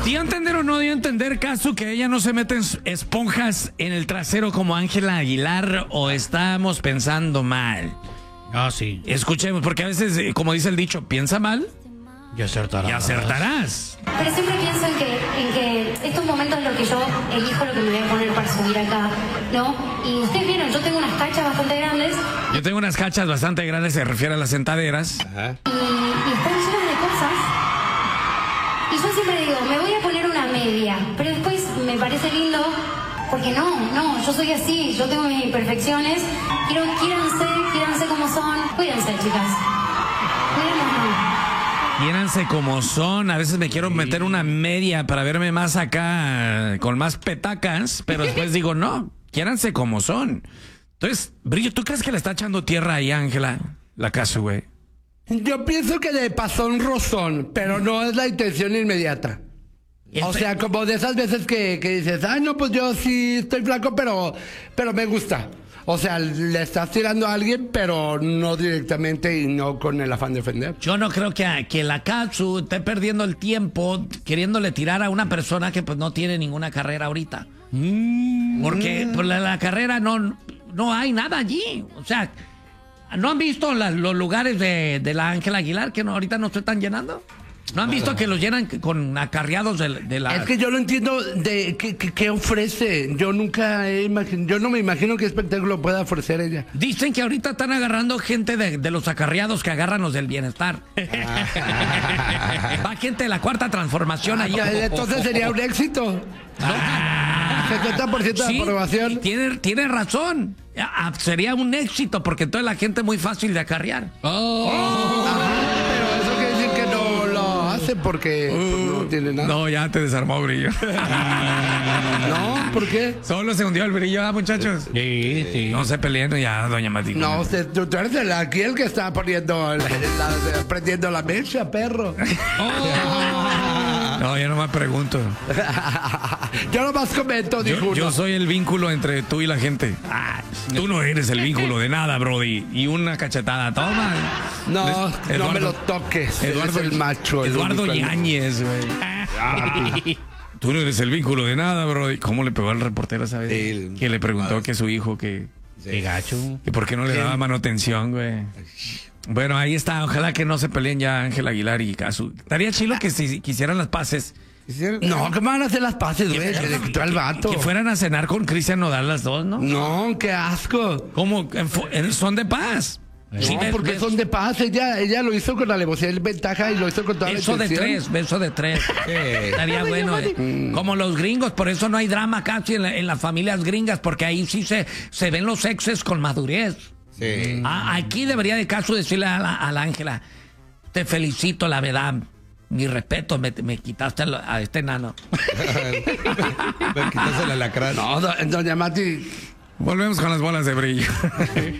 ¿Dio a entender o no dio a entender, Casu, que ella no se mete esponjas en el trasero como Ángela Aguilar, o estamos pensando mal? Ah, sí. Escuchemos, porque a veces, como dice el dicho, piensa mal Y acertarás. y acertarás. Pero siempre pienso en que estos momentos en los que yo elijo lo que me voy a poner para subir acá, ¿no? Y ustedes vieron, yo tengo unas cachas bastante grandes Yo tengo unas cachas bastante grandes, se refiere a las sentaderas. Ajá. y están llenas de cosas. Y yo siempre digo, me voy a poner una media, pero después me parece lindo, porque no, yo soy así, yo tengo mis imperfecciones. Quiéranse como son. Cuídense, chicas. Cuídense. Quiéranse como son. A veces me quiero meter una media para verme más acá, con más petacas, pero después digo, no, quiéranse como son. Entonces, Brillo, ¿tú crees que le está echando tierra ahí a Ángela, la Casu, güey? Yo pienso que le pasó un rozón, pero no es la intención inmediata. O sea, como de esas veces que dices, ay, no, pues yo sí estoy flaco, pero me gusta. O sea, le estás tirando a alguien, pero no directamente y no con el afán de ofender. Yo no creo que la Casu esté perdiendo el tiempo queriéndole tirar a una persona que pues no tiene ninguna carrera ahorita. Porque por la carrera no hay nada allí. O sea, ¿no han visto los lugares de la Ángela Aguilar que ahorita no se están llenando? ¿No han visto que los llenan con acarreados de la...? Es que yo no entiendo de qué ofrece. Yo nunca yo no me imagino qué espectáculo pueda ofrecer ella. Dicen que ahorita están agarrando gente de los acarreados que agarran los del bienestar. Va gente de la cuarta transformación ahí. Entonces sería un éxito. 70% de Sí, aprobación. Tiene razón. Sería un éxito porque toda la gente es muy fácil de acarrear. Ajá, pero eso quiere decir que no lo hace porque pues, no tiene nada. No, ya te desarmó, Brillo. No, ¿por qué? Solo se hundió el brillo, muchachos. Sí. No se peleen ya, doña Martín. No, tú eres aquí el que está poniendo prendiendo la mecha, perro. No, yo nomás pregunto. Yo nomás comento, dijo Yo uno. soy el vínculo entre tú y la gente. Tú no eres el vínculo de nada, Brody. Y una cachetada, toma. No, no me lo toques. Eduardo, Eres el macho. el Eduardo único. Yáñez, güey. Tú no eres el vínculo de nada, Brody. ¿Cómo le pegó al reportero esa vez? Sí, Que le preguntó que su hijo que Qué gacho. por qué no le daba manutención, güey. Bueno, ahí está. Ojalá que no se peleen ya Ángel Aguilar y Casu. Estaría chilo que si quisieran las paces, No, ¿qué me van a hacer las paces, güey? Se le quitó al vato. que fueran a cenar con Cristian Nodal las dos, ¿no? No, qué asco. ¿Cómo? Son de paz. Sí, No, porque son de paz. Ella lo hizo con la alevosía y ventaja y lo hizo con toda la Beso de intención. beso de tres. Estaría bueno. Como los gringos, por eso no hay drama casi en las familias gringas, porque ahí sí se ven los exes con madurez. Sí. Aquí debería de Casu decirle a la Ángela, te felicito, la verdad, mi respeto, me quitaste a este enano. Me quitas el alacrán. No, doña Mati. Volvemos con las bolas de brillo.